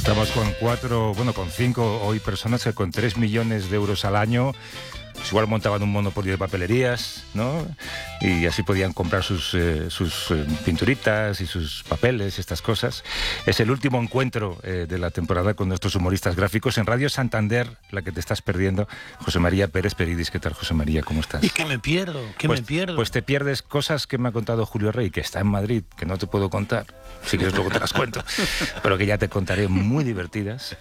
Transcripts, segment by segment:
Estamos con con 5 hoy personas que con 3 millones de euros al año pues igual montaban un monopolio de papelerías, ¿no? Y así podían comprar sus pinturitas y sus papeles y estas cosas. Es el último encuentro de la temporada con nuestros humoristas gráficos en Radio Santander, la que te estás perdiendo. José María Pérez Peridis. ¿Qué tal, José María? ¿Cómo estás? ¿Y qué me pierdo? Me pierdo? Pues te pierdes cosas que me ha contado Julio Rey, que está en Madrid, que no te puedo contar. Si quieres luego te las cuento. Pero que ya te contaré, muy divertidas.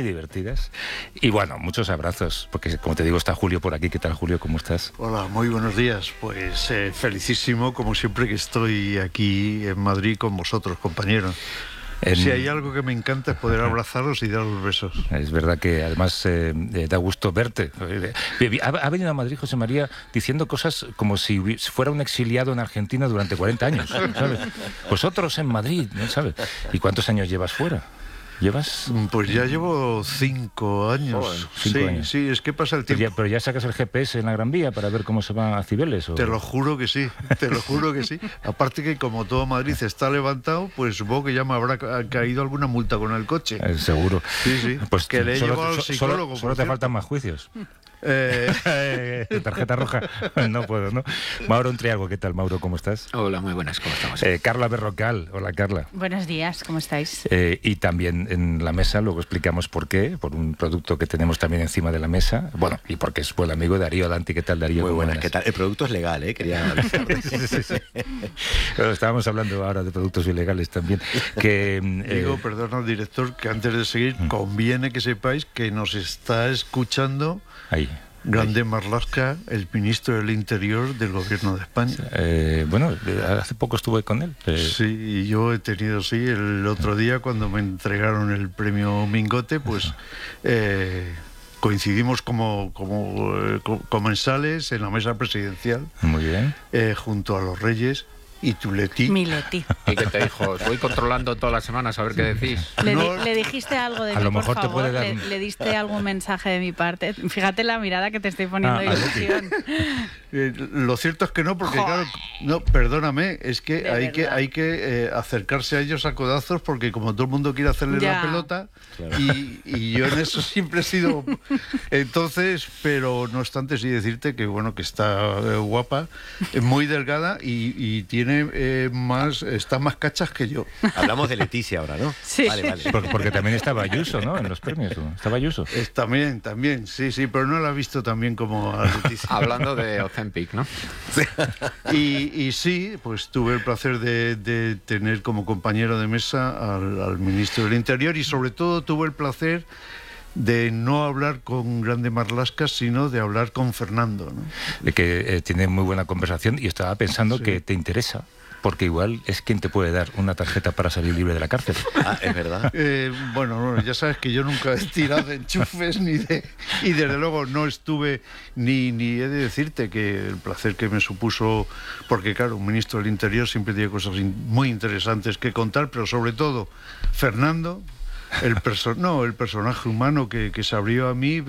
Y bueno, muchos abrazos, porque como te digo, está Julio por aquí. ¿Qué tal, Julio? ¿Cómo estás? Hola, muy buenos días. Pues felicísimo, como siempre, que estoy aquí en Madrid con vosotros, compañeros. Si hay algo que me encanta es poder abrazarlos y daros besos. Es verdad que además da gusto verte. Ha venido a Madrid José María diciendo cosas como si fuera un exiliado en Argentina durante 40 años, ¿sabes? Vosotros en Madrid, ¿no sabes? ¿Y cuántos años llevas fuera? ¿Llevas? Pues ya llevo 5 años. Joder, 5 años. Sí, es que pasa el tiempo. Pero ya sacas el GPS en la Gran Vía para ver cómo se va a Cibeles. ¿O? Te lo juro que sí. Aparte que como todo Madrid está levantado, pues supongo que ya me habrá caído alguna multa con el coche. Seguro. Sí. Pues que le he llevado al psicólogo. Solo te faltan más juicios. Tarjeta roja. No puedo, ¿no? Mauro Entriago, ¿qué tal, Mauro? ¿Cómo estás? Hola, muy buenas, ¿cómo estamos? Carla Berrocal. Hola, Carla. Buenos días, ¿cómo estáis? Y también en la mesa, luego explicamos por qué, por un producto que tenemos también encima de la mesa. Bueno, y porque es buen amigo Darío Danti. ¿Qué tal, Darío? Muy buenas, ¿qué tal? El producto es legal, quería sí. Bueno, estábamos hablando ahora de productos ilegales también. Digo, perdona, director, que antes de seguir, conviene que sepáis que nos está escuchando Grande Marlaska, el ministro del Interior del Gobierno de España. Bueno, hace poco estuve con él. Sí, y yo he tenido, el otro día cuando me entregaron el premio Mingote, pues coincidimos como comensales en la mesa presidencial. Muy bien. Junto a los Reyes. ¿Y tu Leti? Mi Leti. ¿Y qué te dijo? Os voy controlando todas las semanas a ver qué decís. ¿Le dijiste algo de mí, lo mejor por favor? te puede dar... ¿Le diste algún mensaje de mi parte? Fíjate la mirada que te estoy poniendo ilusión. Lo cierto es que no, porque claro, no, perdóname, es que hay que acercarse a ellos a codazos, porque como todo el mundo quiere hacerle la pelota, claro. y yo en eso siempre he sido. Entonces, pero no obstante, sí decirte que bueno, que está guapa, muy delgada y tiene está más cachas que yo. Hablamos de Leticia ahora, ¿no? Sí. Vale. Porque también estaba Ayuso, ¿no? En los premios. ¿Estaba Ayuso? También, sí, pero no la he visto tan bien como a Leticia. Hablando de Ozempic, ¿no? y sí, pues tuve el placer de tener como compañero de mesa al ministro del Interior, y sobre todo tuve el placer de no hablar con Grande Marlaska, sino de hablar con Fernando, ¿no? De que tiene muy buena conversación, y estaba pensando que te interesa, porque igual es quien te puede dar una tarjeta para salir libre de la cárcel. Es verdad. Bueno, ya sabes que yo nunca he tirado de enchufes y desde luego no estuve ni he de decirte que el placer que me supuso, porque claro, un ministro del Interior siempre tiene cosas muy interesantes que contar, pero sobre todo Fernando, el personaje humano que se abrió a mí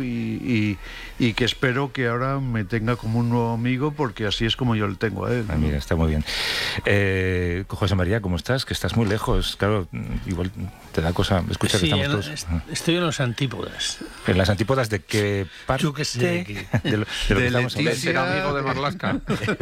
y que espero que ahora me tenga como un nuevo amigo, porque así es como yo le tengo a él, ¿no? Mira, está muy bien. José María, ¿cómo estás? Que estás muy lejos, claro, igual te da cosa. Escucha, que estamos todos. Estoy en los antípodas. ¿En las antípodas de qué parte? Yo que sé. De lo que estamos hablando. ¿De ser amigo de Marlaska?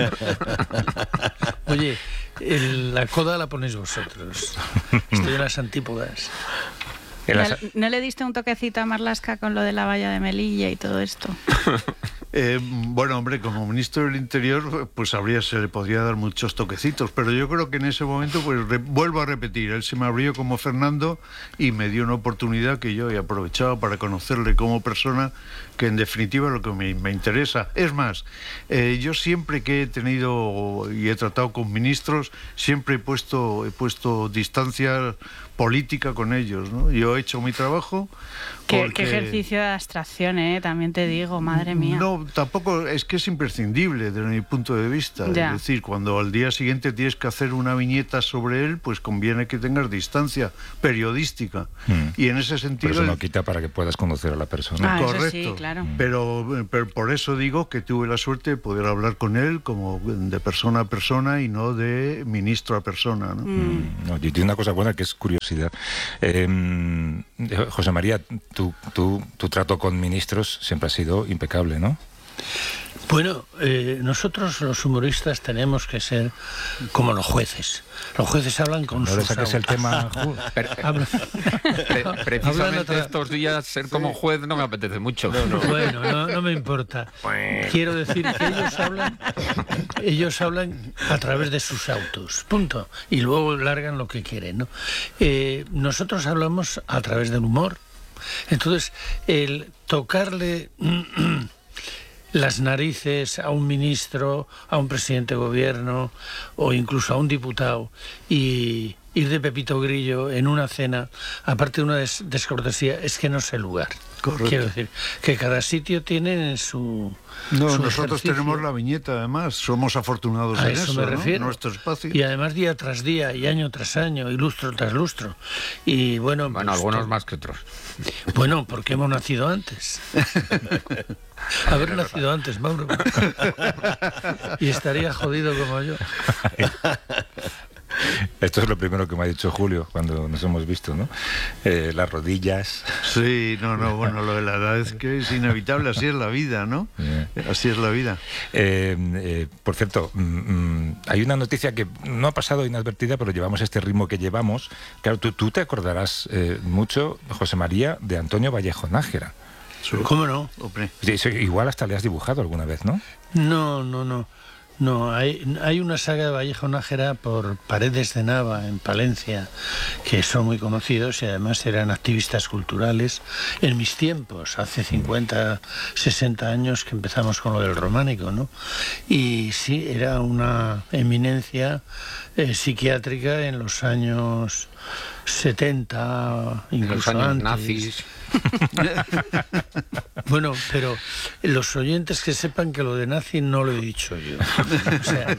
Oye, la coda la ponéis vosotros. Estoy en las antípodas. ¿No le diste un toquecito a Marlaska con lo de la valla de Melilla y todo esto? Bueno, hombre, como ministro del Interior, pues se le podría dar muchos toquecitos, pero yo creo que en ese momento, pues vuelvo a repetir, él se me abrió como Fernando y me dio una oportunidad que yo he aprovechado para conocerle como persona, que en definitiva es lo que me interesa. Es más, yo siempre que he tenido y he tratado con ministros, siempre he puesto distancia política con ellos, ¿no? Yo he hecho mi trabajo. Qué ejercicio de abstracción, también te digo, madre mía. No tampoco es que es imprescindible desde mi punto de vista. Ya. Es decir, cuando al día siguiente tienes que hacer una viñeta sobre él, pues conviene que tengas distancia periodística. Y en ese sentido... Pero eso no quita para que puedas conocer a la persona. Eso correcto. sí, claro. Pero por eso digo que tuve la suerte de poder hablar con él como de persona a persona y no de ministro a persona, ¿no? No, y tiene una cosa buena que es curiosidad. José María, tu trato con ministros siempre ha sido impecable, ¿no? Bueno, nosotros los humoristas tenemos que ser como los jueces. Los jueces hablan con No le sus saques el tema. Precisamente estos días ser como juez no me apetece mucho. Bueno, no me importa. Quiero decir que ellos hablan a través de sus autos, punto. Y luego largan lo que quieren, ¿no? Nosotros hablamos a través del humor. Entonces, el tocarle las narices a un ministro, a un presidente de gobierno o incluso a un diputado y ir de Pepito Grillo en una cena, aparte de una descortesía, es que no es el lugar. Correcto. Quiero decir, que cada sitio tiene su... No, su nosotros ejercicio. tenemos la viñeta, además. Somos afortunados A en eso eso, me ¿no? refiero. Nuestro espacio. Y además día tras día, y año tras año, y lustro tras lustro. Y bueno, Bueno, pues, algunos más que otros. Bueno, porque hemos nacido antes. Haber nacido antes, Mauro. Y estaría jodido como yo. Esto es lo primero que me ha dicho Julio cuando nos hemos visto, ¿no? Las rodillas. Sí, bueno, lo de la edad es que es inevitable, así es la vida, ¿no? Así es la vida. Por cierto, hay una noticia que no ha pasado inadvertida, pero llevamos este ritmo que llevamos. Claro, tú te acordarás mucho, José María, de Antonio Vallejo Nájera. ¿Cómo no? Hombre. Sí, igual hasta le has dibujado alguna vez, ¿no? No, hay una saga de Vallejo Nájera por Paredes de Nava en Palencia que son muy conocidos y además eran activistas culturales en mis tiempos, hace 50, 60 años que empezamos con lo del románico, ¿no? Y sí, era una eminencia psiquiátrica en los años 70, incluso Los años antes. nazis. Bueno, pero los oyentes que sepan que lo de nazi no lo he dicho yo. O sea,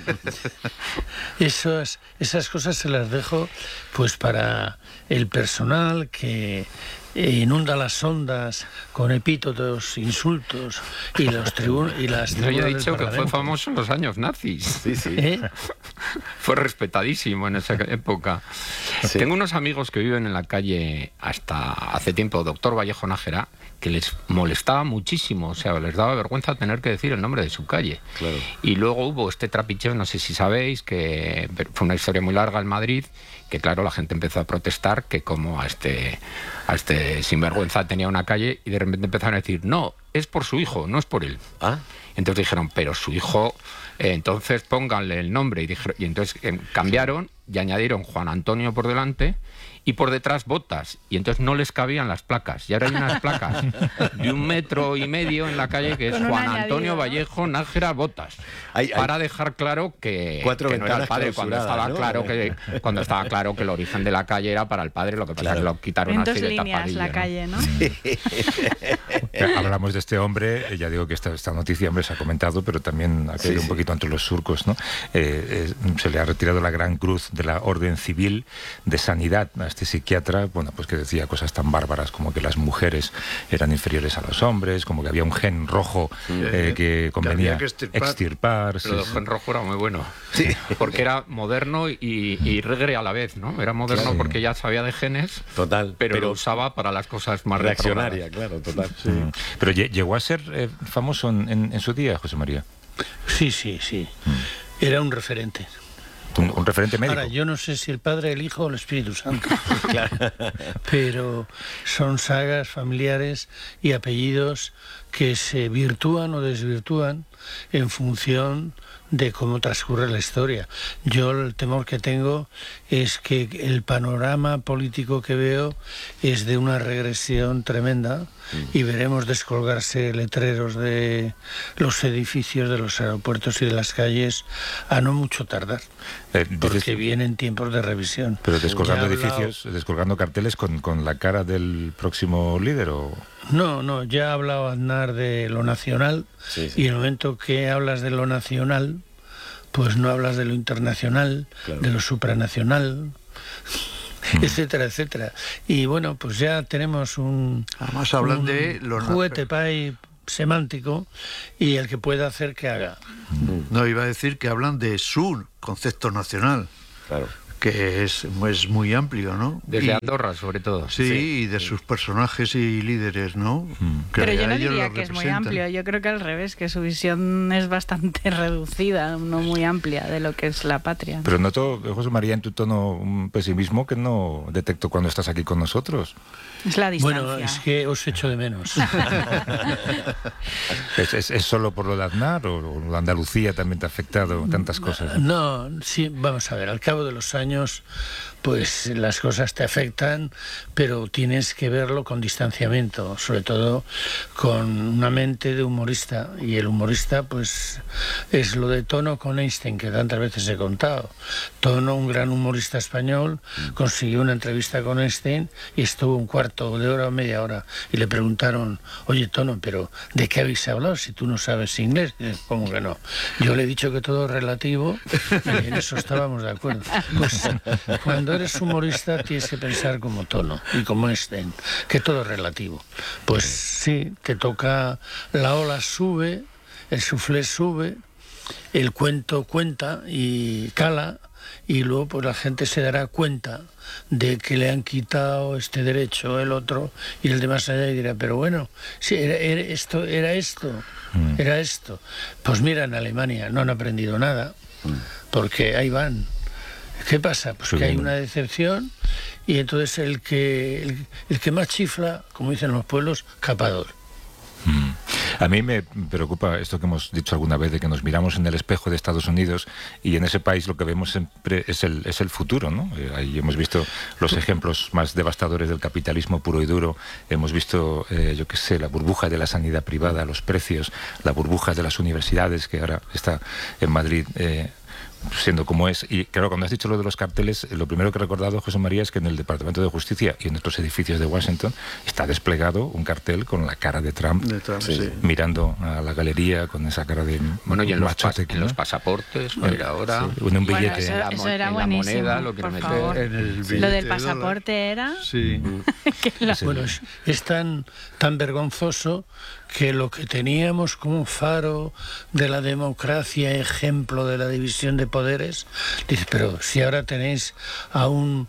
esas cosas se las dejo pues para el personal que inunda las ondas con epítetos, insultos y las tribunas. No, yo he dicho que fue famoso en los años nazis. Sí, sí. Fue respetadísimo en esa época. Sí. Tengo unos amigos que viven en la calle hasta hace tiempo, Doctor Vallejo Nájera, que les molestaba muchísimo, o sea, les daba vergüenza tener que decir el nombre de su calle. Claro. Y luego hubo este trapicheo, no sé si sabéis, que fue una historia muy larga en Madrid, que claro, la gente empezó a protestar que como a este sinvergüenza tenía una calle, y de repente empezaron a decir, no, es por su hijo, no es por él. Ah. Entonces dijeron, pero su hijo, entonces pónganle el nombre. Y entonces cambiaron y añadieron Juan Antonio por delante y por detrás Botas. Y entonces no les cabían las placas. Y ahora hay unas placas de 1,5 metros en la calle que es Con un Juan añadido. Antonio Vallejo Nájera Botas. Para Dejar claro que no era el ventanas padre, cuando estaba, clausuradas, cuando estaba claro que el origen de la calle era para el padre, lo que pasa es que lo quitaron En así 2 de líneas tapadillo, la ¿no? calle, ¿no? Hablamos de este hombre, ya digo que esta noticia, hombre, se ha comentado, pero también ha caído un poquito entre los surcos, ¿no? Se le ha retirado la Gran Cruz de la Orden Civil de Sanidad a este psiquiatra, bueno, pues que decía cosas tan bárbaras como que las mujeres eran inferiores a los hombres, como que había un gen rojo que convenía había que extirpar. Pero el gen rojo era muy bueno. Sí. Porque era moderno y regre a la vez, ¿no? Era moderno Claro. porque ya sabía de genes, Total. pero lo usaba para las cosas más reaccionaria, retrógradas. claro, total. Sí. Pero llegó a ser famoso en su día, José María. Sí. Era un referente. Un referente médico. Ahora, yo no sé si el Padre, el Hijo o el Espíritu Santo. Pero son sagas familiares y apellidos que se virtúan o desvirtúan en función de cómo transcurre la historia. Yo el temor que tengo es que el panorama político que veo es de una regresión tremenda y veremos descolgarse letreros de los edificios de los aeropuertos y de las calles a no mucho tardar, porque vienen tiempos de revisión. Pero descolgando Ya he hablado- edificios, descolgando carteles con la cara del próximo líder, ¿o? No, ya ha hablado Aznar de lo nacional, y en el momento que hablas de lo nacional, pues no hablas de lo internacional, de lo supranacional, etcétera, etcétera. Y bueno, pues ya tenemos Además hablan de los juguete pay semántico, y el que pueda hacer que haga. No, iba a decir que hablan de su concepto nacional. Claro. Que es muy amplio, ¿no? Desde Andorra, sobre todo. Sí, y de sus personajes y líderes, ¿no? Que pero yo no ellos diría lo que es muy representan. amplio, yo creo que al revés, que su visión es bastante reducida, no muy amplia de lo que es la patria. Pero noto, José María, en tu tono un pesimismo que no detecto cuando estás aquí con nosotros. Es la distancia. Bueno, es que os echo de menos. ¿Es solo por lo de Aznar o la Andalucía también te ha afectado tantas cosas? No, sí, vamos a ver, al cabo de los años, pues las cosas te afectan, pero tienes que verlo con distanciamiento, sobre todo con una mente de humorista, y el humorista pues es lo de Tono con Einstein, que tantas veces he contado. Tono, un gran humorista español, consiguió una entrevista con Einstein y estuvo un cuarto de hora o media hora, y le preguntaron: oye, Tono, pero ¿de qué habéis hablado si tú no sabes inglés? ¿Cómo que no? Yo le he dicho que todo es relativo, y en eso estábamos de acuerdo. Pues cuando eres humorista tienes que pensar como Tono y como Einstein, que todo es relativo. Pues sí, te toca, la ola sube, el suflé sube, el cuento cuenta y cala, y luego pues la gente se dará cuenta de que le han quitado este derecho, el otro, y el de más allá, y dirá: pero bueno, sí, era esto. Pues mira, en Alemania no han aprendido nada, porque ahí van. ¿Qué pasa? Pues que hay una decepción, y entonces el que más chifla, como dicen los pueblos, capador. A mí me preocupa esto que hemos dicho alguna vez, de que nos miramos en el espejo de Estados Unidos y en ese país lo que vemos siempre es el futuro, ¿no? Ahí hemos visto los ejemplos más devastadores del capitalismo puro y duro. Hemos visto, yo qué sé, la burbuja de la sanidad privada, los precios, la burbuja de las universidades, que ahora está en Madrid siendo como es. Y claro, cuando has dicho lo de los carteles, lo primero que he recordado, José María, es que en el Departamento de Justicia y en otros edificios de Washington está desplegado un cartel con la cara de Trump, mirando a la galería con esa cara de bueno, y en machote, en los pasaportes, ahora en un billete, bueno, eso era en buenísimo, la moneda, lo quiero por meter favor. En el billete Lo del de pasaporte dólar. era... Sí. Bueno, es tan vergonzoso que lo que teníamos como faro de la democracia, ejemplo de la división de poderes, dice: pero si ahora tenéis a un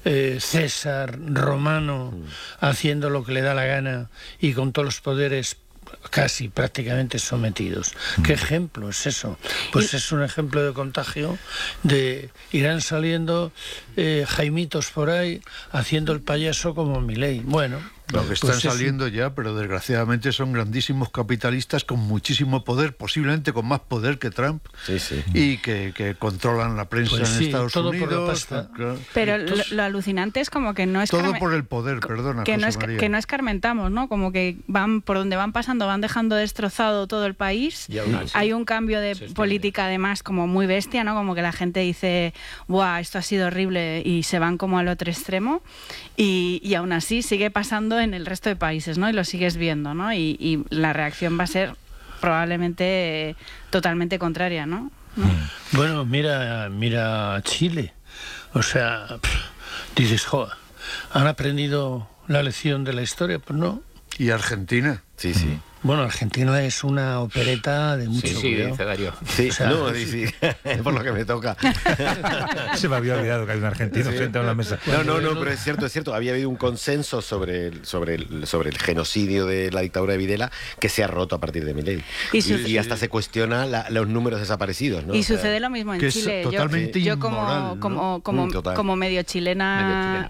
César romano haciendo lo que le da la gana y con todos los poderes casi prácticamente sometidos. ¿Qué ejemplo es eso? Pues es un ejemplo de contagio, de irán saliendo Jaimitos por ahí haciendo el payaso como Milei. Bueno, Lo que están pues saliendo ya, pero desgraciadamente son grandísimos capitalistas con muchísimo poder, posiblemente con más poder que Trump, y que controlan la prensa Pues en sí, Estados todo por la Unidos. pasta. Pero lo alucinante es como que no es... Todo por el poder, perdona, que José María. no escarmentamos, ¿no? Como que van por donde van pasando, van dejando destrozado todo el país. Hay un cambio de política además como muy bestia, ¿no? Como que la gente dice: ¡buah, esto ha sido horrible! Y se van como al otro extremo. Y aún así sigue pasando en el resto de países, ¿no? Y lo sigues viendo, ¿no? Y la reacción va a ser probablemente totalmente contraria, ¿no? Bueno, mira Chile. O sea, dices: joder, ¿han aprendido la lección de la historia? Pues no. ¿Y Argentina? Sí. Bueno, Argentina es una opereta de mucho cuidado. dice Darío. Sí, O sea, sí, por lo que me toca. Se me había olvidado que hay un argentino sentado en la mesa. No, pero es cierto. Había habido un consenso sobre el genocidio de la dictadura de Videla que se ha roto a partir de Milei. Y hasta se cuestiona los números desaparecidos, ¿no? Y sucede lo mismo en que Chile. es totalmente yo inmoral, ¿no? como medio chilena,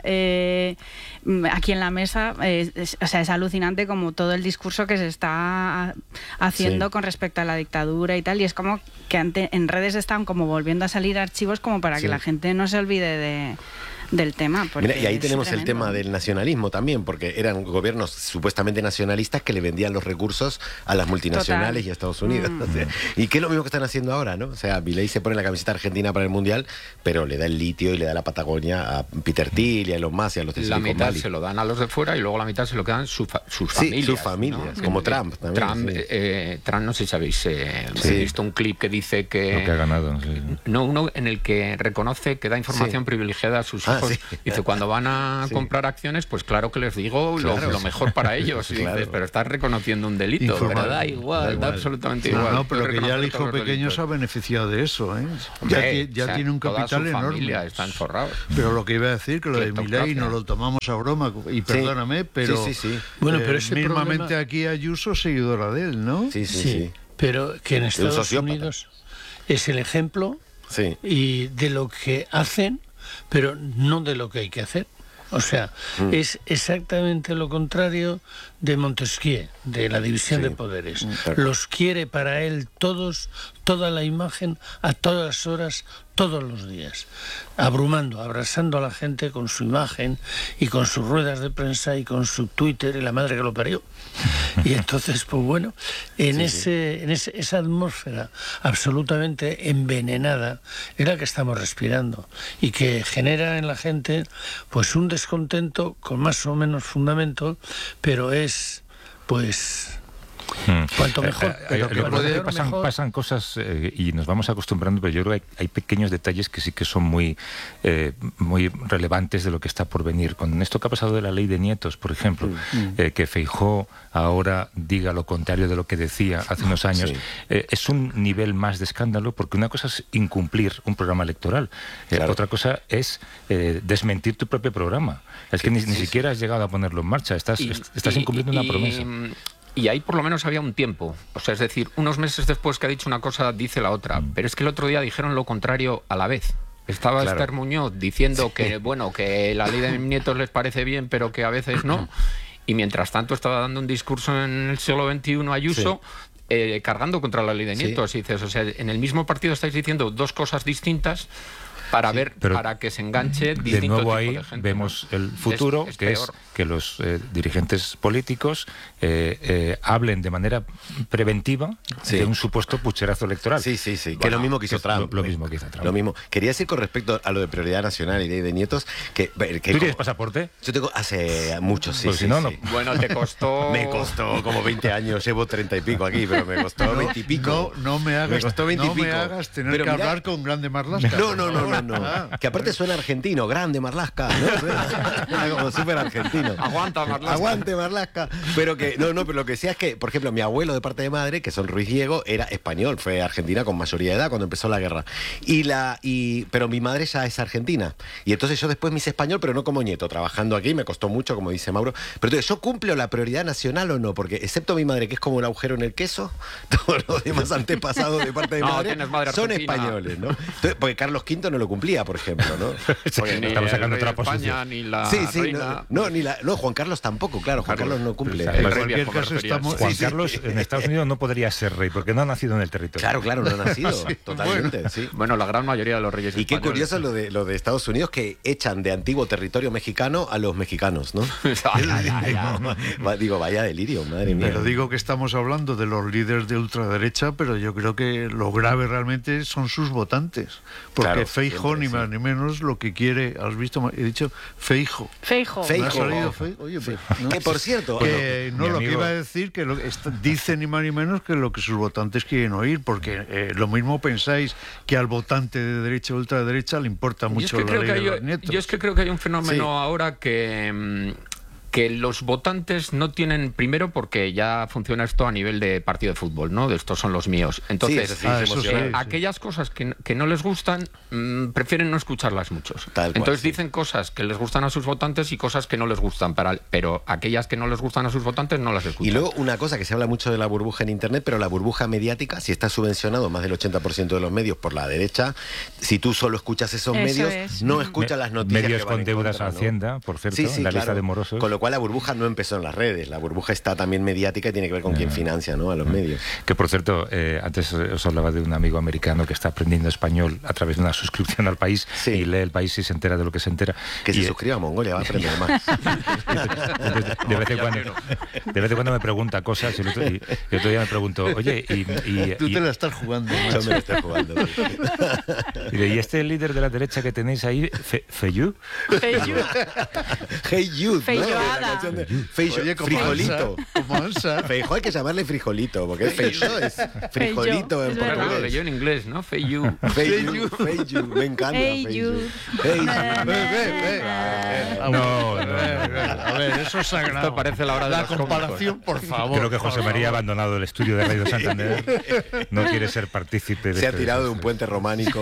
aquí en la mesa, o sea, es alucinante como todo el discurso que se está haciendo con respecto a la dictadura y tal, y es como que en redes están como volviendo a salir archivos como para que la gente no se olvide del tema. Mira, y ahí tenemos el tema del nacionalismo también, porque eran gobiernos supuestamente nacionalistas que le vendían los recursos a las multinacionales y a Estados Unidos. O sea, y que es lo mismo que están haciendo ahora, ¿no? O sea, Milei se pone la camiseta argentina para el Mundial, pero le da el litio y le da la Patagonia a Peter Thiel y a Elon Musk y a los de Silicon Valley. La mitad se lo dan a los de fuera y luego la mitad se lo quedan sus familias. Sus familias, ¿no? Como Trump también. Trump, no sé si habéis visto un clip que dice que... Lo que ha ganado, sí. No, uno en el que reconoce que da información privilegiada a sus hijos. Dice, cuando van a comprar acciones, pues claro que les digo lo mejor para ellos. Y dices, pero estás reconociendo un delito. Pero da igual, da absolutamente igual. No, pero que ya el hijo pequeño se ha beneficiado de eso, ¿eh? Hombre, ya tiene un capital enorme. Están forrados. Pero lo que iba a decir, que lo de Milei no lo tomamos a broma, y perdóname, pero... Bueno, pero ese mismamente problema... aquí Ayuso seguidora de él, ¿no? Sí. Pero que en Estados Unidos es el ejemplo y de lo que hacen, pero no de lo que hay que hacer. O sea, es exactamente lo contrario de Montesquieu, de la división de poderes. Los quiere para él todos, toda la imagen, a todas horas, todos los días, abrumando, abrazando a la gente con su imagen y con sus ruedas de prensa y con su Twitter y la madre que lo parió. Y entonces, pues bueno, en esa atmósfera absolutamente envenenada es la que estamos respirando y que genera en la gente pues un descontento con más o menos fundamento, pero es pues... Cuanto mejor, pasan cosas y nos vamos acostumbrando, pero yo creo que hay pequeños detalles que sí que son muy relevantes de lo que está por venir. Con esto que ha pasado de la ley de nietos, por ejemplo, que Feijóo ahora diga lo contrario de lo que decía hace unos años, es un nivel más de escándalo, porque una cosa es incumplir un programa electoral, otra cosa es desmentir tu propio programa. Es que ni siquiera has llegado a ponerlo en marcha, estás incumpliendo una promesa. Y ahí por lo menos había un tiempo, o sea, es decir, unos meses después que ha dicho una cosa, dice la otra, pero es que el otro día dijeron lo contrario a la vez. Estaba Esther Muñoz diciendo que, bueno, que la ley de mis nietos les parece bien, pero que a veces no, y mientras tanto estaba dando un discurso en el siglo XXI Ayuso, cargando contra la ley de nietos, y dices, o sea, en el mismo partido estáis diciendo dos cosas distintas, para para que se enganche distinto de nuevo ahí tipo de gente, vemos el futuro, es que es que los dirigentes políticos hablen de manera preventiva de un supuesto pucherazo electoral. Sí, bueno, que es lo mismo que hizo Trump. Lo mismo que hizo Trump. Lo mismo. Quería decir con respecto a lo de prioridad nacional y de nietos que ¿Tú tienes pasaporte? Yo tengo hace muchos, pues si no. Bueno, te costó... Me costó como 20 años, llevo 30 y pico aquí, pero me costó 20 y pico. No me hagas, me costó 20 y pico. Me hagas tener que hablar con Grande Marlaska. No. Que aparte suena argentino, Grande Marlaska, ¿no? Como súper argentino. Aguanta Marlaska. Aguante Marlaska. Pero que, pero lo que decía es que, por ejemplo, mi abuelo de parte de madre, que son Ruiz Diego, era español, fue argentina con mayoría de edad cuando empezó la guerra. Pero mi madre ya es argentina. Y entonces yo después me hice español, pero no como nieto, trabajando aquí, me costó mucho, como dice Mauro. Pero entonces, ¿yo cumplo la prioridad nacional o no? Porque, excepto mi madre, que es como el agujero en el queso, todos los demás antepasados de parte de madre son españoles, ¿no? Entonces, porque Carlos V no lo cumplía, por ejemplo, ¿no? Porque estamos sacando otra posición. Ni la reina. No, Juan Carlos tampoco, claro, Juan Carlos no cumple. En cualquier caso Juan Carlos en Estados Unidos no podría ser rey, porque no ha nacido en el territorio. Claro, no ha nacido, totalmente. Bueno, la gran mayoría de los reyes y españoles. Qué curioso lo de Estados Unidos, que echan de antiguo territorio mexicano a los mexicanos, ¿no? Digo, vaya delirio, madre mía. Pero digo que estamos hablando de los líderes de ultraderecha, pero yo creo que lo grave realmente son sus votantes. Porque Feijóo, ni más ni menos, lo que quiere, ¿has visto? He dicho Feijóo. ¿Me ha salido Feijóo? Oye, ¿no? Que por cierto... lo que iba a decir, que dice ni más ni menos que lo que sus votantes quieren oír, porque lo mismo pensáis que al votante de derecha o ultraderecha le importa mucho la ley de los nietos. Yo es que creo que hay un fenómeno ahora que los votantes no tienen, primero porque ya funciona esto a nivel de partido de fútbol, ¿no? De estos son los míos. Entonces, aquellas cosas que no les gustan, prefieren no escucharlas muchos. Entonces dicen cosas que les gustan a sus votantes y cosas que no les gustan, pero aquellas que no les gustan a sus votantes no las escuchan. Y luego una cosa que se habla mucho de la burbuja en Internet, pero la burbuja mediática, si está subvencionado más del 80% de los medios por la derecha, si tú solo escuchas esos medios, no escuchas las noticias medios que van con deudas a Hacienda, por cierto, en la lista de morosos. lo cual la burbuja no empezó en las redes, la burbuja está también mediática y tiene que ver con quién financia, ¿no?, a los medios. Que por cierto, antes os hablaba de un amigo americano que está aprendiendo español a través de una suscripción al País, y lee el País y se entera de lo que se entera. Que se suscriba a Mongolia, va a aprender más. De vez en cuando me pregunta cosas y el otro día me preguntó, oye, tú te la estás jugando. Yo me la estoy jugando. ¿Y este líder de la derecha que tenéis ahí, Feijóo? Hey Youth, Feilloada. Oye, frijolito. Feijóo hay que llamarle frijolito, porque Feijóo es frijolito en Feijóo, Lo portugués. leyó en inglés, ¿no? Feijóo. Feijóo, me encanta. Hey, Feijóo. you. No, A ver, eso es sagrado. Esto parece la hora de la los comparación, por favor. creo que José María ha abandonado el estudio de Radio Santander. No quiere ser partícipe de Se ha este tirado de un desastre. puente románico.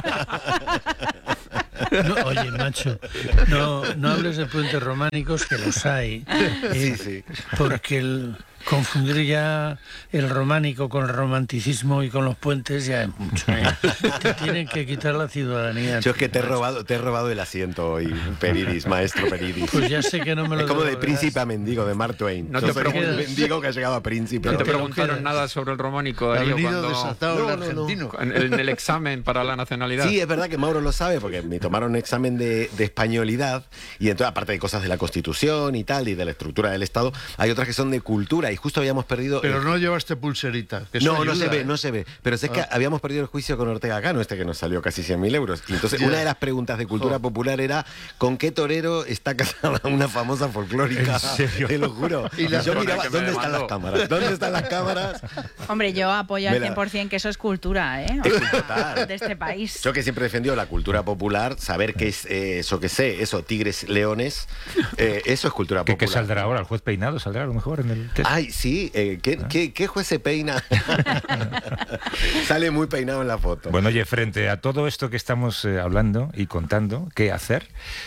No, oye, macho, no hables de puentes románicos, que los hay. Sí. Porque confundir ya el románico con el romanticismo y con los puentes ya es mucho. Te tienen que quitar la ciudadanía. Yo es que te he robado el asiento hoy, Peridis, maestro Peridis. Pues ya sé que no me lo Es como de devolverás. príncipe a mendigo, de Mark Twain. No te Yo soy un preguntes. mendigo que ha llegado a príncipe. No te Te lo preguntaron quedas. nada sobre el románico, Ha Darío, venido cuando... desatado el No. argentino. En el examen para la nacionalidad. Sí, es verdad que Mauro lo sabe, porque me tomaron un examen de españolidad, y entonces, aparte de cosas de la Constitución y tal, y de la estructura del Estado, hay otras que son de cultura, y justo habíamos perdido... Pero no llevaste pulserita. Que eso No ayuda, se ve. Pero es que habíamos perdido el juicio con Ortega Cano, que nos salió casi 100.000 euros. Y entonces, una de las preguntas de cultura popular era: ¿con qué torero está casada una famosa folclórica? ¿En serio? Te lo juro. Y la yo zona miraba, que me ¿dónde están mandó? las cámaras? ¿Dónde están las cámaras? Hombre, yo apoyo Me al la- 100% que eso es cultura, ¿eh? Total. De este país. Yo que siempre he defendido la cultura popular, saber qué es eso, tigres, leones, eso es cultura ¿Qué popular. saldrá ahora? ¿El juez peinado saldrá a lo mejor en el test? Ay, sí, ¿qué juez se peina? Sale muy peinado en la foto. Bueno, oye, frente a todo esto que estamos hablando y contando, ¿qué hacer?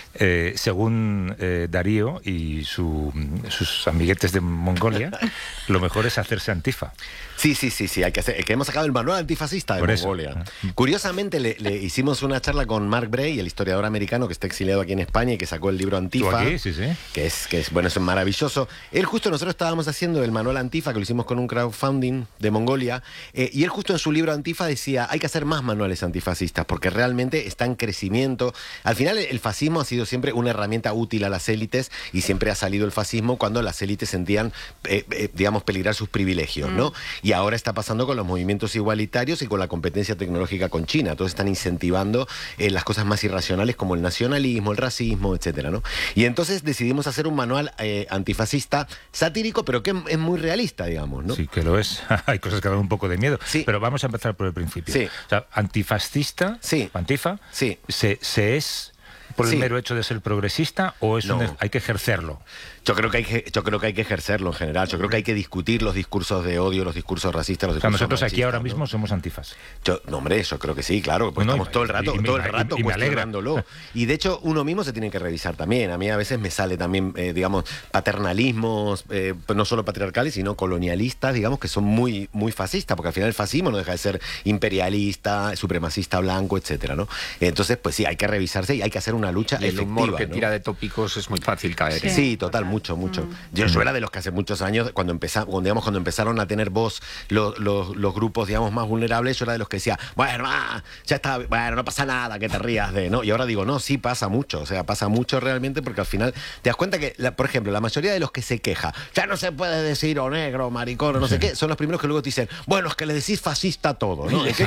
Según Darío y sus amiguetes de Mongolia, lo mejor es hacerse antifa. Sí, hay que hacer. Que hemos sacado el manual antifascista de Por eso. Mongolia. Curiosamente, le hicimos una charla con Mark Bray, el historiador americano que está exiliado aquí en España y que sacó el libro ¿Tú Antifa. aquí? Sí. Que es bueno, es maravilloso. Él justo, nosotros estábamos haciendo el manual Antifa, que lo hicimos con un crowdfunding de Mongolia, y él justo en su libro Antifa decía: hay que hacer más manuales antifascistas, porque realmente está en crecimiento. Al final el fascismo ha sido siempre una herramienta útil a las élites, y siempre ha salido el fascismo cuando las élites sentían, digamos, peligrar sus privilegios, ¿no? Y ahora está pasando con los movimientos igualitarios y con la competencia tecnológica con China. Todos están incentivando las cosas más irracionales como el nacionalismo, el racismo, etcétera, ¿no? Y entonces decidimos hacer un manual antifascista satírico, pero que es muy realista, digamos, ¿no? Sí, que lo es. Hay cosas que dan un poco de miedo. Sí. Pero vamos a empezar por el principio. Sí. O sea, antifascista, Sí. antifa, Sí. ¿se es por el Sí. mero hecho de ser progresista o es No. hay que ejercerlo? Yo creo que hay que ejercerlo en general. Yo creo que hay que discutir los discursos de odio, los discursos racistas, los O sea, discursos nosotros aquí machistas, ahora ¿no? mismo somos antifas. No, hombre, yo creo que sí, claro, pues Bueno, estamos todo el rato, y me alegra. cuestionándolo. Y de hecho, uno mismo se tiene que revisar también. A mí a veces me sale también, digamos, paternalismos, no solo patriarcales, sino colonialistas, digamos, que son muy, muy fascistas, porque al final el fascismo no deja de ser imperialista, supremacista blanco, etcétera, ¿no? Entonces, pues sí, hay que revisarse y hay que hacer una lucha Y el humor efectiva, que ¿no? tira de tópicos es muy fácil caer. Sí. Sí, total, mucho. Yo era de los que hace muchos años, cuando empezaron a tener voz los grupos, digamos, más vulnerables, yo era de los que decía: bueno, ya está, bueno, no pasa nada, que te rías de, ¿no? Y ahora digo: no, sí pasa mucho, o sea, pasa mucho realmente, porque al final te das cuenta que, por ejemplo, la mayoría de los que se queja, ya no se puede decir o negro, maricón, o no sé qué, son los primeros que luego te dicen: bueno, es que le decís fascista a todo, ¿no? No, y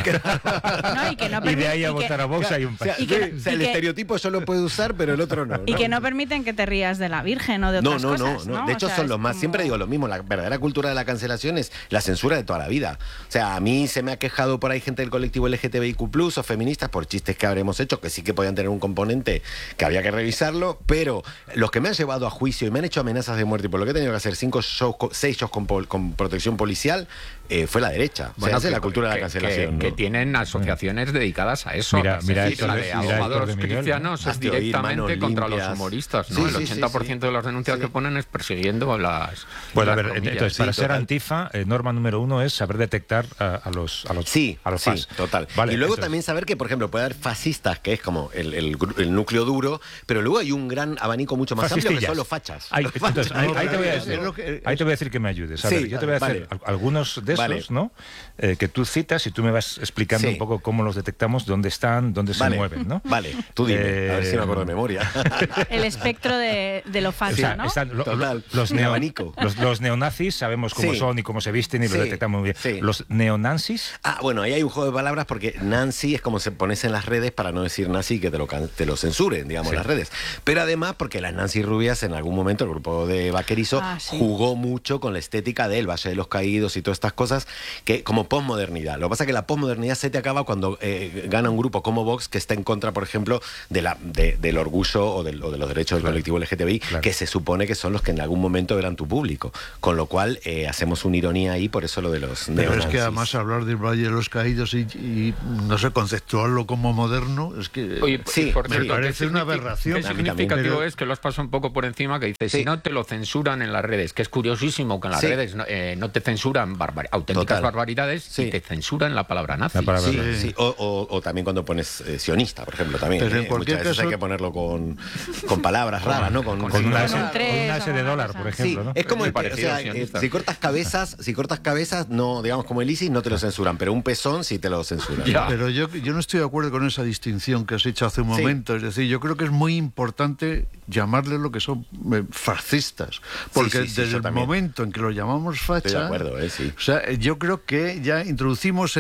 que no Y de ahí a y que- votar a Vox hay un O sea, Y que- o sea, el y que- estereotipo yo lo puedo usar, pero el otro no. Y ¿no? que no permiten que te rías de la Virgen o de otras cosas, ¿no? De hecho, O sea, son es los más. como- Siempre digo lo mismo: la verdadera cultura de la cancelación es la censura de toda la vida. O sea, a mí se me ha quejado por ahí gente del colectivo LGTBIQ+, o feministas, por chistes que habremos hecho, que sí que podían tener un componente que había que revisarlo, pero los que me han llevado a juicio y me han hecho amenazas de muerte, y por lo que he tenido que hacer 6 shows con protección policial, fue la derecha. Bueno, o sea, la cultura de la cancelación. Que tienen asociaciones dedicadas a eso. Mira, la de abogados cristianos es directamente contra los humoristas, ¿no? El 80% de las denuncias que ponen es persiguiendo a las... Bueno, a ver, entonces, para ser antifa, norma número 1 es saber detectar a los fas. Sí, total. Vale, y luego entonces, también saber que, por ejemplo, puede haber fascistas, que es como el núcleo duro, pero luego hay un gran abanico mucho más amplio que son los fachas. Ahí te voy a decir que me ayudes. A ver, yo te voy a hacer algunos de esos, ¿no? Que tú citas y tú me vas explicando un poco cómo los detectamos, dónde están, dónde se mueven, ¿no? Vale, tú dime, a ver si me acuerdo de memoria. El espectro de lo facha, ¿no? Total, los neonazis sabemos cómo son y cómo se visten y lo detectamos muy bien. Los neonazis... Bueno, ahí hay un juego de palabras porque Nancy es como se pones en las redes para no decir nazi que te lo censuren, digamos, las redes. Pero además porque las Nancy rubias en algún momento, el grupo de Vaquerizo, jugó mucho con la estética del Valle de los Caídos y todas estas cosas que como posmodernidad. Lo que pasa es que la posmodernidad se te acaba cuando gana un grupo como Vox que está en contra, por ejemplo, del orgullo o de los derechos del colectivo LGTBI, que se supone que son los que en algún momento eran tu público. Con lo cual hacemos una ironía ahí, por eso lo de los neonazis. Pero es que además hablar del Valle de los Caídos y no sé, conceptuarlo como moderno, es que me parece una aberración. Qué significativo es que lo has pasado un poco por encima, que dices, si no te lo censuran en las redes, que es curiosísimo que en las redes no te censuran auténticas barbaridades y te censuran la palabra nazi. O también cuando pones sionista, por ejemplo, también. Pero en cualquier muchas veces caso, hay que ponerlo con palabras raras, ¿no? Con una S de dólar, por ejemplo, ¿no? Es como si cortas cabezas, no, digamos, como el ISIS no te lo censuran, pero un pezón sí te lo censuran. Pero yo no estoy de acuerdo con esa distinción que has hecho hace un momento. Es decir, yo creo que es muy importante llamarle lo que son fascistas, porque desde el momento en que lo llamamos facha, estoy de acuerdo, o sea, yo creo que ya introducimos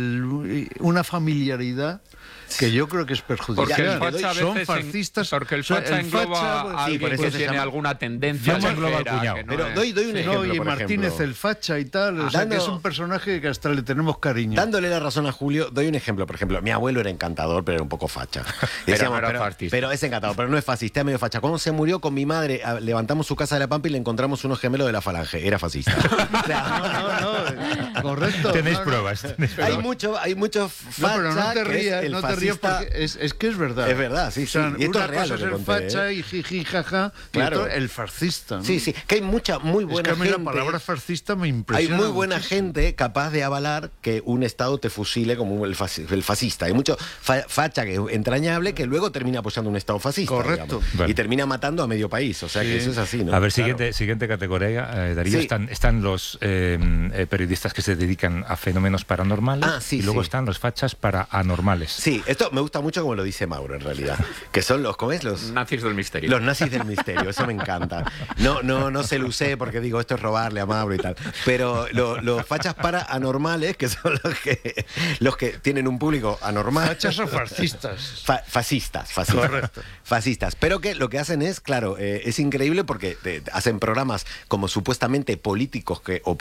una familiaridad que yo creo que es perjudicial. Porque el facha son fascistas. Porque el facha engloba a alguien que tiene alguna tendencia. Pero doy un ejemplo, y por Martínez ejemplo. el facha y tal, o sea, que es un personaje que hasta le tenemos cariño. Dándole la razón a Julio, doy un ejemplo. Por ejemplo, mi abuelo era encantador, pero era un poco facha. Decíamos, pero es encantador, pero no es fascista, es medio facha. Cuando se murió con mi madre, levantamos su casa de la Pampa y le encontramos unos gemelos de la Falange. Era fascista. O sea, no, correcto. Tenéis pruebas. Hay mucho facha. Pero no te rías, no te rías porque es que es verdad. Es verdad, sí. O sea, y esto una es real, cosa es el facha y jiji, jaja, claro. Y otro el fascista, ¿no? Sí, que hay mucha muy buena gente. gente. La palabra fascista me impresiona. Hay muy buena gente capaz de avalar que un Estado te fusile como el fascista. Hay mucho facha que es entrañable que luego termina apoyando un Estado fascista. Correcto. Bueno. Y termina matando a medio país. O sea que eso es así, ¿no? A ver, siguiente categoría, Darío. Están los periodistas que se dedican a fenómenos paranormales y luego están los fachas para anormales. Sí, esto me gusta mucho como lo dice Mauro en realidad. Que son los, ¿cómo es? Los nazis del misterio. Los nazis del misterio, eso me encanta. No se lo usé porque digo, esto es robarle a Mauro y tal. Pero los fachas para anormales, que son los que tienen un público anormal. Fachas o fascistas. Fascistas. Correcto. Fascistas. Pero que lo que hacen es, claro, es increíble porque hacen programas como supuestamente políticos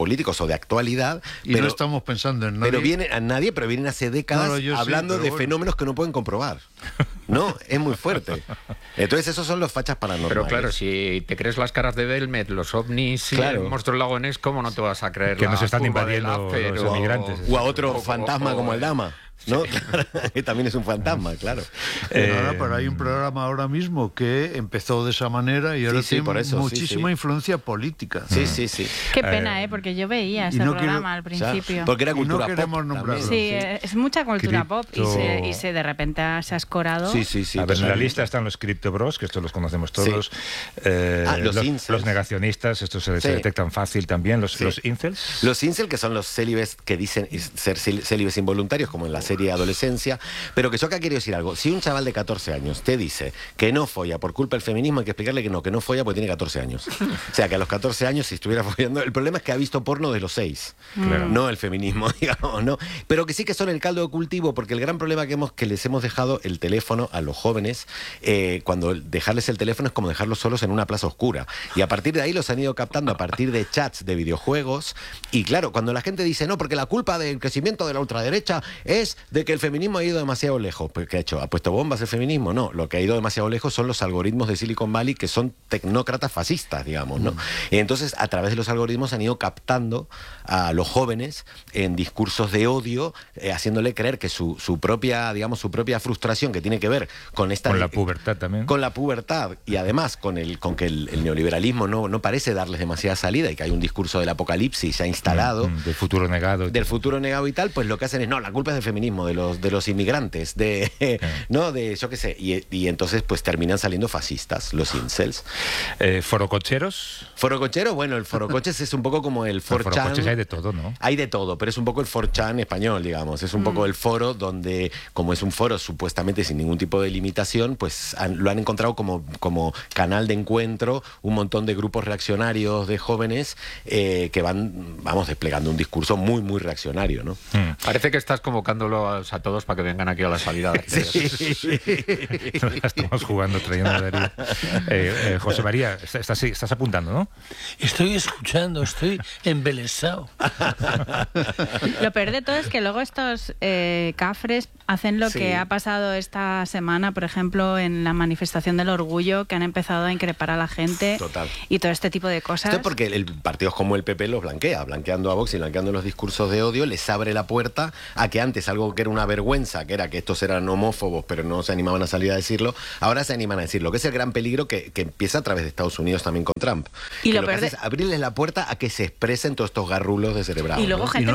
o de actualidad. Y no estamos pensando en nadie. Pero vienen hace décadas hablando de fenómenos que no pueden comprobar. No, es muy fuerte. Entonces esos son los fachas paranormales. Pero claro, si te crees las caras de Belmet, los ovnis y el monstruo del lago Ness, ¿cómo no te vas a creer que nos están invadiendo los inmigrantes? O a otro fantasma como el Dama. ¿No? Que también es un fantasma, claro. Pero hay un programa ahora mismo que empezó de esa manera y ahora tiene muchísima influencia política. Sí. Qué pena, porque yo veía ese programa al principio. Porque era cultura pop. Sí, es mucha cultura pop y se de repente se ha escorado. Sí. A ver, en la lista están los Crypto Bros, que estos los conocemos todos. Los negacionistas, estos se detectan fácil también. Los incels. Los incels, que son los célibes que dicen ser célibes involuntarios, como en la serie Adolescencia, pero que yo acá quiero decir algo. Si un chaval de 14 años te dice que no folla por culpa del feminismo, hay que explicarle que no folla porque tiene 14 años. O sea, que a los 14 años, si estuviera follando, el problema es que ha visto porno de los 6, no el feminismo, digamos, ¿no? Pero que sí que son el caldo de cultivo, porque el gran problema que les hemos dejado el teléfono a los jóvenes, cuando dejarles el teléfono es como dejarlos solos en una plaza oscura. Y a partir de ahí los han ido captando a partir de chats de videojuegos. Y claro, cuando la gente dice, no, porque la culpa del crecimiento de la ultraderecha es de que el feminismo ha ido demasiado lejos. Pues, ¿qué ha hecho? ¿Ha puesto bombas el feminismo? No, lo que ha ido demasiado lejos son los algoritmos de Silicon Valley, que son tecnócratas fascistas, digamos, ¿no? Y entonces, a través de los algoritmos han ido captando a los jóvenes en discursos de odio, haciéndole creer que su propia, digamos, su propia frustración, que tiene que ver con esta... Con la pubertad también. Con la pubertad, y además con que el neoliberalismo no parece darles demasiada salida, y que hay un discurso del apocalipsis ya instalado. Del futuro negado. Del futuro negado y tal, pues lo que hacen es, no, la culpa es del feminismo, de los inmigrantes, ¿no? De, yo qué sé, y entonces pues terminan saliendo fascistas, los incels. ¿Forococheros? Forococheros, bueno, el forocoches es un poco como el 4chan. Forocoches hay de todo, ¿no? Hay de todo, pero es un poco el 4chan español, digamos. Es un poco el foro donde, como es un foro supuestamente sin ningún tipo de limitación, pues lo han encontrado como canal de encuentro un montón de grupos reaccionarios de jóvenes que van, vamos, desplegando un discurso muy, muy reaccionario, ¿no? Parece que estás convocándolos a todos para que vengan aquí a la salida. Sí. Estamos jugando, trayendo a Darío. José María, estás apuntando, ¿no? Estoy escuchando, estoy embelesado. Lo peor de todo es que luego estos cafres hacen lo que ha pasado esta semana, por ejemplo, en la manifestación del orgullo, que han empezado a increpar a la gente. Total. Y todo este tipo de cosas. Esto es porque partidos como el PP los blanquea, blanqueando a Vox y blanqueando los discursos de odio, les abre la puerta a que antes algo que era una vergüenza, que era que estos eran homófobos, pero no se animaban a salir a decirlo, ahora se animan a decirlo, que es el gran peligro que empieza a través de Estados Unidos también con Trump. Y lo que hace es abrirles la puerta a que se expresen todos estos garrulos descerebrados. Y luego gente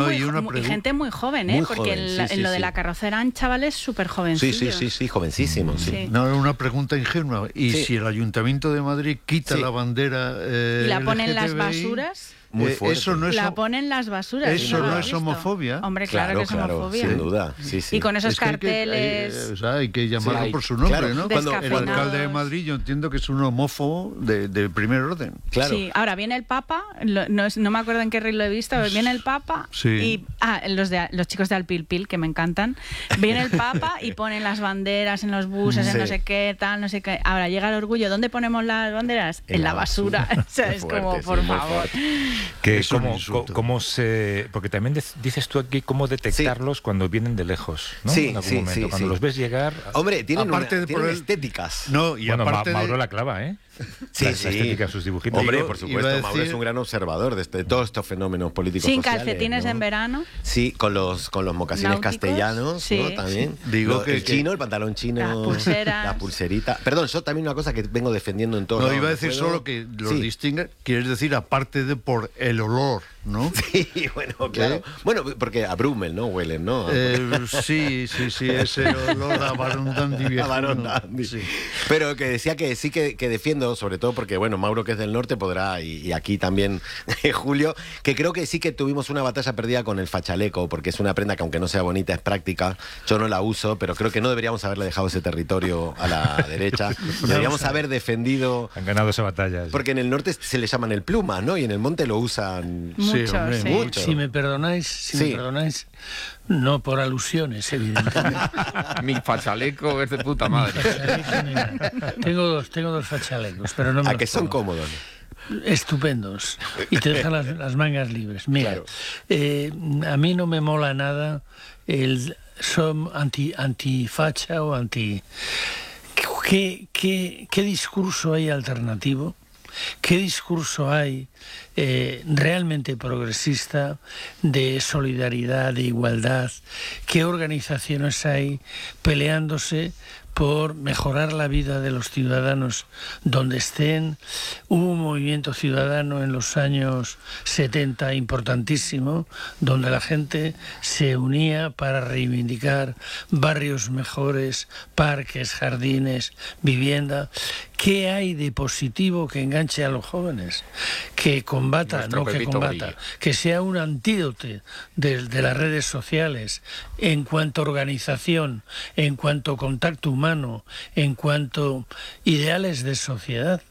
muy joven, muy porque joven, en lo de la carroza eran chavales súper jovencillos. Sí, jovencísimos. Sí. No, una pregunta ingenua. ¿Y si el Ayuntamiento de Madrid quita la bandera y la ponen en las LGTBI? basuras? Muy fuerte. Eso no es la ponen las basuras. Eso no es homofobia. Hombre, claro que es homofobia. Sin duda. Sí. Y con esos carteles. Hay que llamarlo por su nombre, ¿no? Cuando el alcalde de Madrid, yo entiendo que es un homófobo de primer orden. Claro. Sí, ahora viene el Papa, no me acuerdo en qué reel lo he visto, viene el Papa y los chicos de Alpilpil, que me encantan, viene el Papa y ponen las banderas en los buses, en no sé qué, tal, no sé qué. Ahora llega el orgullo, ¿dónde ponemos las banderas? En la basura. O sea, es fuerte, como, por favor. Que cómo se... Porque también dices tú aquí cómo detectarlos cuando vienen de lejos, ¿no? Sí, en algún momento. Cuando los ves llegar... Hombre, tienen estéticas. No, y aparte Mauro la clava, ¿eh? Sí, la estética, sus dibujitos. Hombre, por supuesto, Mauro es un gran observador de todos estos fenómenos políticos sin sociales. Sin calcetines, ¿no? En verano. Sí, con los mocasines náuticos, castellanos, ¿no? También. Digo que el chino, el pantalón chino, la pulserita. Perdón, yo también una cosa que vengo defendiendo en todo. No, iba a decir solo que los distingue, quieres decir, aparte de por el olor, ¿no? Sí, bueno, claro. Bueno, porque a Brummel, ¿no? Huelen, ¿no? Sí, ese olor a Barón Dandy viejo. Sí. Pero que decía que sí que defiendo, sobre todo porque, bueno, Mauro, que es del norte, podrá, y aquí también Julio, que creo que sí que tuvimos una batalla perdida con el fachaleco, porque es una prenda que, aunque no sea bonita, es práctica. Yo no la uso, pero creo que no deberíamos haberle dejado ese territorio a la derecha. Deberíamos haber defendido... Han ganado esa batalla. Porque en el norte se le llaman el pluma, ¿no? Y en el monte lo usan mucho. Si me perdonáis, no por alusiones, evidentemente. Mi fachaleco es de puta madre. Tengo dos fachalecos, pero no me que son cómodos. Estupendos. Y te dejan las mangas libres. Mira, a mí no me mola nada son antifacha o anti... ¿Qué discurso hay alternativo? ¿Qué discurso hay realmente progresista de solidaridad, de igualdad? ¿Qué organizaciones hay peleándose por mejorar la vida de los ciudadanos donde estén? Hubo un movimiento ciudadano en los años 70 importantísimo, donde la gente se unía para reivindicar barrios mejores, parques, jardines, vivienda. ¿Qué hay de positivo que enganche a los jóvenes? Que combata, que sea un antídoto de las redes sociales en cuanto a organización, en cuanto a contacto humano, en cuanto a ideales de sociedad.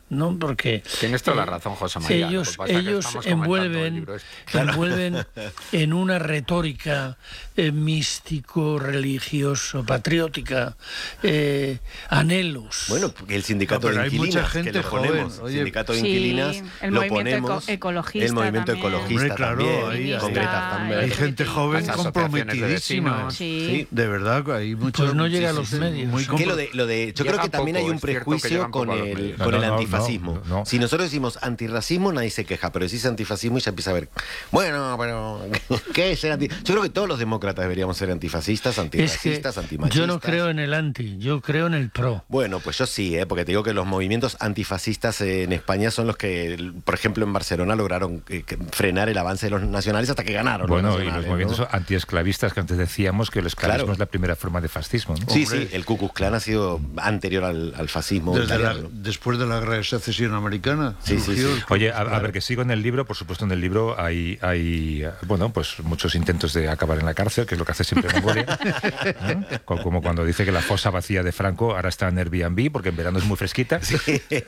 ¿no? Porque tienes toda la razón, José María. Ellos envuelven en una retórica místico, religioso, patriótica, anhelos. Bueno, porque el sindicato de inquilinas, hay mucha gente que lo ponemos, joven. el sindicato de inquilinas, el lo movimiento ponemos, ecologista el movimiento también. ecologista Claro, también, con Greta Thunberg. Hay gente joven Las comprometidísima. Sí. De verdad, hay muchos. Pues no llega a los medios. Yo creo que también hay un prejuicio con el antifascismo. Si nosotros decimos antirracismo, nadie se queja, pero decís antifascismo y ya empieza a ver, bueno, pero ¿qué es ser antifascista? Yo creo que todos los demócratas deberíamos ser antifascistas, antirracistas, antimachistas. Yo no creo en el anti, yo creo en el pro. Bueno, pues yo sí, porque te digo que los movimientos antifascistas en España son los que, por ejemplo, en Barcelona lograron frenar el avance de los nacionales hasta que ganaron. Bueno, y los movimientos antiesclavistas que antes decíamos que el esclavismo es la primera forma de fascismo, ¿no? Sí, sí, el Ku Klux Klan ha sido anterior al fascismo italiano. Después de la guerra de secesión americana. Sí. Oye, a ver, que sigo en el libro, por supuesto en el libro hay bueno, pues muchos intentos de acabar en la cárcel, que es lo que hace siempre Mongolia, ¿no? Como cuando dice que la fosa vacía de Franco ahora está en Airbnb, porque en verano es muy fresquita. Sí.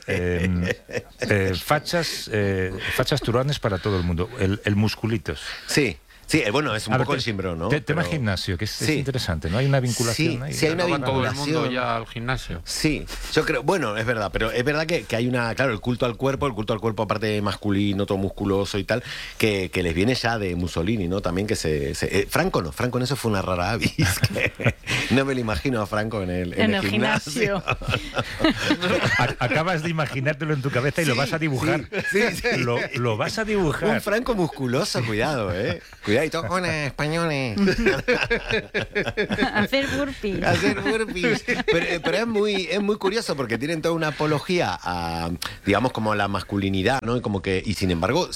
Fachas turones para todo el mundo. El musculitos. Sí. Sí, bueno, es un poco el Simbrón, ¿no? Tema gimnasio, que es interesante, ¿no? Hay una vinculación ahí. Sí, hay una vinculación. Todo el mundo ya al gimnasio. Sí, yo creo, bueno, es verdad, pero es verdad que hay claro, el culto al cuerpo aparte de masculino, todo musculoso y tal, que les viene ya de Mussolini, ¿no? También que Franco en eso fue una rara avis, que no me lo imagino a Franco en el gimnasio. Acabas de imaginártelo en tu cabeza y lo vas a dibujar. Sí. Lo vas a dibujar. Un Franco musculoso, cuidado, Cuidado, y todos con españoles. Hacer burpees. Pero es muy curioso porque tienen toda una apología a, digamos, como a la masculinidad, ¿no? Y sin embargo,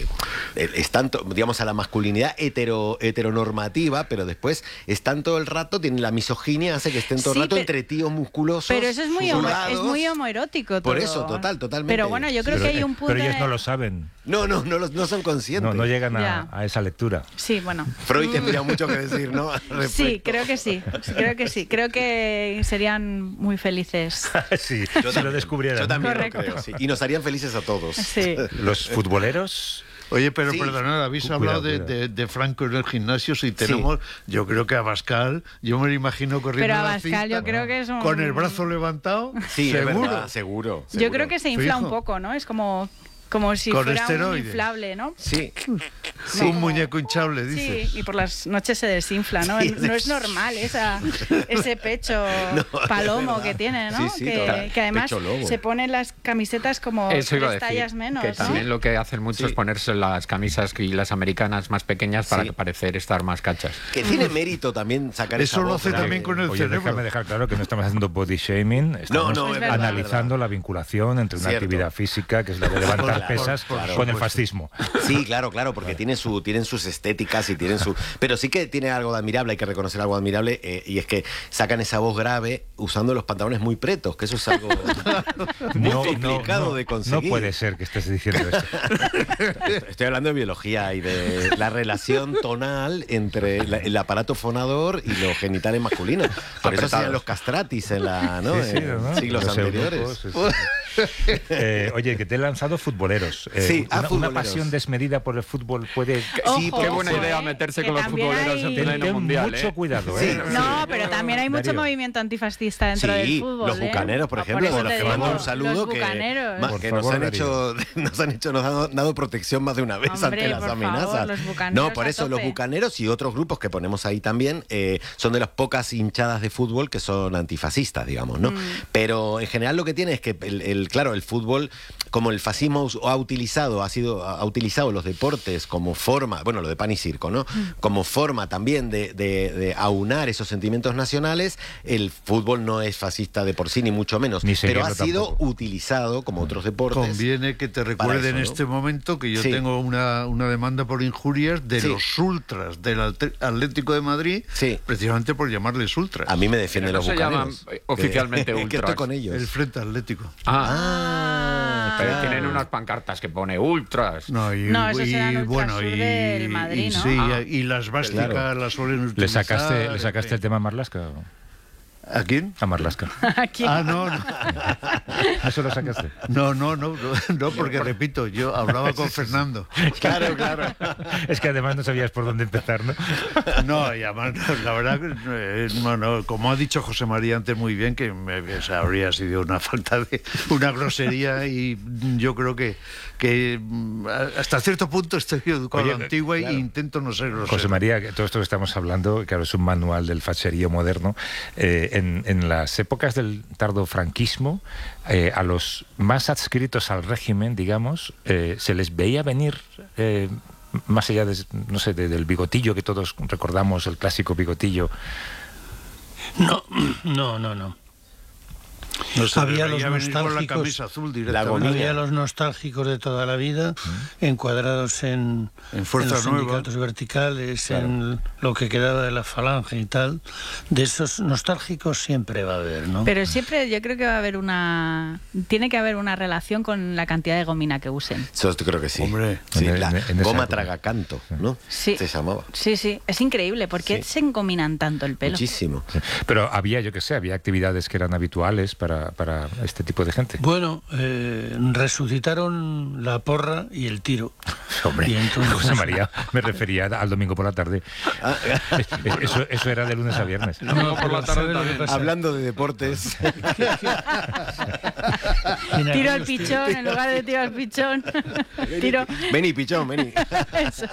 es tanto, digamos, a la masculinidad heteronormativa, pero después están todo el rato, tienen la misoginia, hace que estén todo el rato entre tíos musculosos. Pero eso es muy homoerótico todo. Por eso, totalmente. Pero bueno, yo creo que hay un punto. Pero ellos no lo saben. No son conscientes. No llegan a esa lectura. Sí, bueno. Freud tendría mucho que decir, ¿no? Sí, creo que sí. Creo que serían muy felices. Sí, si lo descubrieran. Yo también lo creo, sí. Y nos harían felices a todos. Sí. Los futboleros... Oye, pero perdonad, habéis hablado de Franco en el gimnasio. Si tenemos, yo creo que a Abascal, yo me lo imagino corriendo. Pero a Abascal yo creo que es un... con el brazo levantado. Sí, seguro. Seguro. Yo creo que se infla un poco, ¿no? Es como si con fuera esteroide. un inflable, ¿no? Sí. Un muñeco hinchable, dices. Sí, y por las noches se desinfla, ¿no? Sí, no es normal ese pecho palomo que tiene, ¿no? Sí, que además se ponen las camisetas como 3 tallas menos. Que ¿no? también lo que hacen mucho es ponerse las camisas y las americanas más pequeñas para parecer estar más cachas. Que tiene mérito también sacar eso. Eso lo hace también con el cerebro. Déjame dejar claro que no estamos haciendo body shaming, estamos analizando la vinculación entre una actividad física, que es la de levantar pesas, con el fascismo. Sí, claro, porque tienen sus estéticas y tienen su... Pero sí que tiene algo de admirable, hay que reconocer algo admirable, y es que sacan esa voz grave usando los pantalones muy pretos, que eso es algo muy complicado de conseguir. No puede ser que estés diciendo esto. Estoy hablando de biología y de la relación tonal entre el aparato fonador y los genitales masculinos. Por eso hacían los castratis en siglos anteriores. Oye, que te he lanzado futboleros. Una pasión desmedida por el fútbol puede... Sí, qué buena idea meterse con los futboleros en pleno mundial. Mucho cuidado, Sí. No, pero también hay mucho movimiento antifascista dentro del fútbol. Los bucaneros, por ejemplo, los que mandan un saludo que nos han dado protección más de una vez ante las amenazas. No, por eso los bucaneros y otros grupos que ponemos ahí también son de las pocas hinchadas de fútbol que son antifascistas, digamos, ¿no? Pero en general lo que tiene es que el fútbol, como el fascismo ha utilizado los deportes como forma, bueno, lo de pan y circo, ¿no? Como forma también de aunar esos sentimientos nacionales, el fútbol no es fascista de por sí, ni mucho menos, pero ha sido utilizado como otros deportes. Conviene que te recuerde en este momento que yo tengo una demanda por injurias de los ultras del Atlético de Madrid, precisamente por llamarles ultras. A mí me defienden los bucaneros. No se llaman oficialmente ultras. Que estoy con ellos. El Frente Atlético. Pero tienen unas pancartas que pone ultras. No, esos eran ultrasur del Madrid, ¿no? Sí, y las vásticas las suelen utilizar. ¿Le sacaste el tema Marlaska? ¿A quién? A Marlaska. No. ¿Eso lo sacaste? No, porque repito, yo hablaba con Fernando. Claro. Es que además no sabías por dónde empezar, ¿no? No, y además, la verdad, no, como ha dicho José María antes muy bien, que habría sido una falta de, una grosería, y yo creo que hasta cierto punto estoy educado a la antigua e intento no ser grosero. José María, todo esto que estamos hablando, claro, es un manual del facherío moderno. En las épocas del tardo franquismo, a los más adscritos al régimen, digamos, se les veía venir, más allá de, no sé, del bigotillo que todos recordamos, el clásico bigotillo. No. Había los nostálgicos de toda la vida, encuadrados en Fuerzas los sindicatos verticales, en lo que quedaba de la falange y tal. De esos nostálgicos siempre va a haber, ¿no? Pero siempre yo creo que va a haber tiene que haber una relación con la cantidad de gomina que usen. Yo creo que sí. Hombre, sí, la goma tragacanto, ¿no? Sí. Se llamaba. Sí, es increíble. ¿Por qué se engominan tanto el pelo? Muchísimo. Sí. Pero había actividades que eran habituales para este tipo de gente. Bueno, resucitaron la porra y el tiro. Hombre, y entonces... José María, me refería al domingo por la tarde. Eso era de lunes a viernes. No, por la tarde también. Hablando de deportes. Tiro al pichón en lugar de tiro al pichón. Tiro. Vení, pichón, vení. Eso.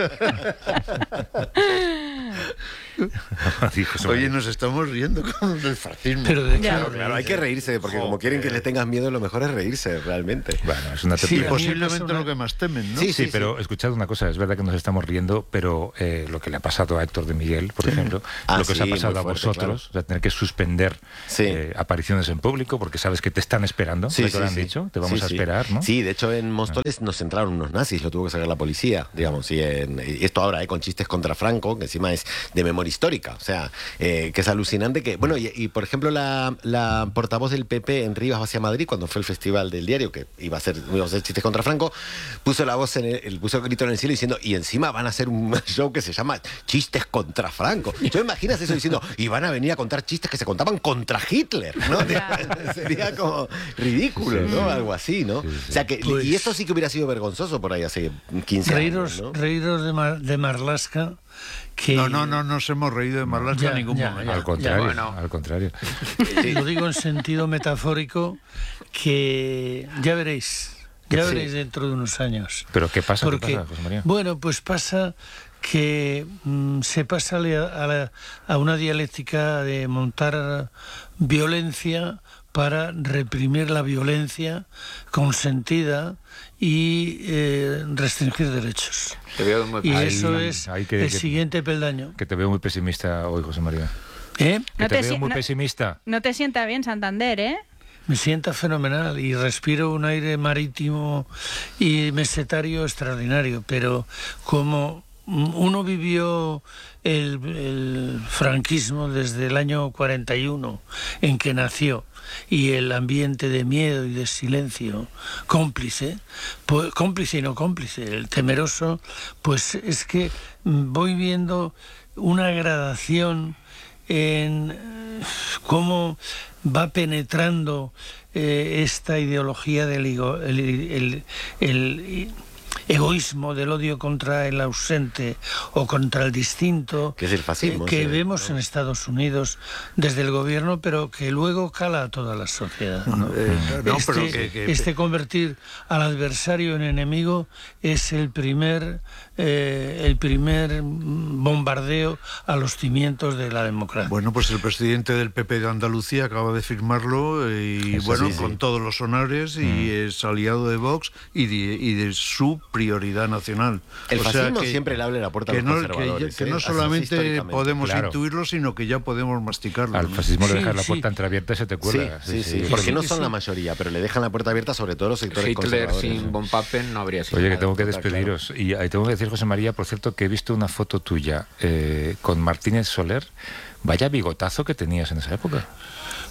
Oye, nos estamos riendo con el fascismo. Pero claro, hay que reírse, porque como quieren que le tengas miedo, lo mejor es reírse, realmente. Bueno, es una y posiblemente lo que más temen, ¿no? Sí, pero escuchad una cosa, es verdad que nos estamos riendo, pero lo que le ha pasado a Héctor de Miguel, por ejemplo, lo que os ha pasado a vosotros, o sea, tener que suspender apariciones en público, porque sabes que te están esperando, te lo han dicho, te vamos a esperar, ¿no? Sí, de hecho en Móstoles nos entraron unos nazis, lo tuvo que sacar la policía, digamos, y esto ahora, con chistes contra Franco, que encima es de memoria histórica, o sea, que es alucinante que, bueno, y por ejemplo la portavoz del PP en Rivas hacia Madrid, cuando fue el Festival del Diario, que iba a hacer chistes contra Franco, puso la voz puso el grito en el cielo diciendo, y encima van a hacer un show que se llama Chistes contra Franco. ¿Tú imaginas eso diciendo, y van a venir a contar chistes que se contaban contra Hitler, ¿no? Sería como ridículo, ¿no? Algo así, ¿no? O sea que, pues, y esto sí que hubiera sido vergonzoso por ahí hace 15 años, ¿no? Reíros de Marlaska. Que... No nos hemos reído de Marlaska en ningún momento. Al contrario, al contrario. Lo digo en sentido metafórico, que ya veréis dentro de unos años. ¿Pero qué pasa, José María? Bueno, pues pasa que se pasa a una dialéctica de montar violencia para reprimir la violencia consentida y restringir derechos. Y eso es el siguiente peldaño. Que te veo muy pesimista hoy, José María. ¿Eh? Que te veo muy pesimista. No te sienta bien Santander, ¿eh? Me sienta fenomenal y respiro un aire marítimo y mesetario extraordinario, pero como uno vivió el franquismo desde el año 41 en que nació, y el ambiente de miedo y de silencio cómplice y no cómplice, el temeroso, pues es que voy viendo una gradación en cómo va penetrando esta ideología del egoísmo, del odio contra el ausente o contra el distinto, que es el fascismo, que vemos en Estados Unidos desde el gobierno, pero que luego cala a toda la sociedad, ¿no? Convertir al adversario en enemigo es el primer bombardeo a los cimientos de la democracia. Bueno, pues el presidente del PP de Andalucía acaba de firmarlo y con todos los honores, y es aliado de Vox y de su prioridad nacional. El fascismo siempre le abre la puerta a los conservadores. Que no solamente podemos intuirlo, sino que ya podemos masticarlo. Al fascismo le dejan la puerta entreabierta y se te cuela. Porque no son la mayoría, pero le dejan la puerta abierta sobre todo los sectores conservadores. Hitler sin von Papen no habría sido. Oye, que tengo que despediros. Claro. Y tengo que decir, José María, por cierto, que he visto una foto tuya con Martínez Soler. Vaya bigotazo que tenías en esa época.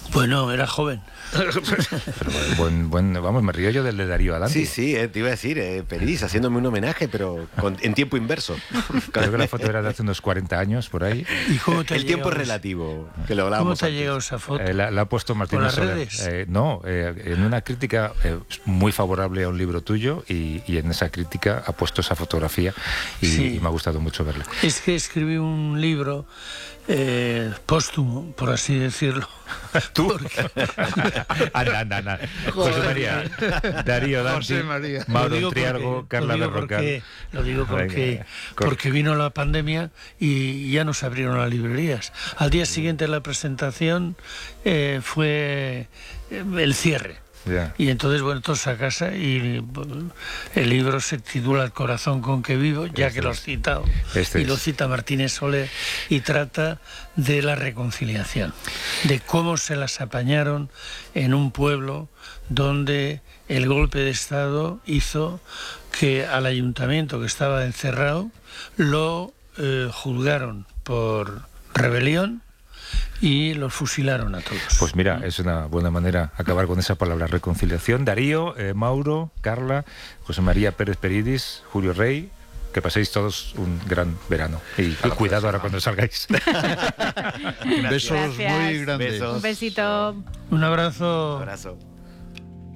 Bueno, era joven. Pero vamos, me río yo del de Darío Adanti. Sí, te iba a decir, Peridis, haciéndome un homenaje, pero en tiempo inverso. Creo que la foto era de hace unos 40 años, por ahí. ¿Y cómo te El tiempo es relativo, que lo ¿Cómo hablábamos te ha antes. llegado esa foto? La ha puesto Martínez ¿Por las Soler. redes? No, en una crítica muy favorable a un libro tuyo y en esa crítica ha puesto esa fotografía y me ha gustado mucho verla. Es que escribí un libro póstumo, por así decirlo. ¿Tú? Anda. José María, Darío Danti, José María. Mauro Triargo, Carla Berrocal. Lo digo porque vino la pandemia y ya no se abrieron las librerías. Al día siguiente de la presentación fue el cierre. Yeah. Y entonces, bueno, todos a casa y el libro se titula El corazón con que vivo, ya que lo has citado. Y lo cita Martínez Soler y trata de la reconciliación, de cómo se las apañaron en un pueblo donde el golpe de Estado hizo que al ayuntamiento que estaba encerrado lo juzgaron por rebelión y los fusilaron a todos. Pues mira, es una buena manera acabar con esa palabra, reconciliación. Darío, Mauro, Carla, José María Pérez Peridis, Julio Rey, que paséis todos un gran verano. Y cuidado ahora cuando salgáis. Besos Gracias. muy grandes. Besos. Un besito. Un abrazo. Un abrazo.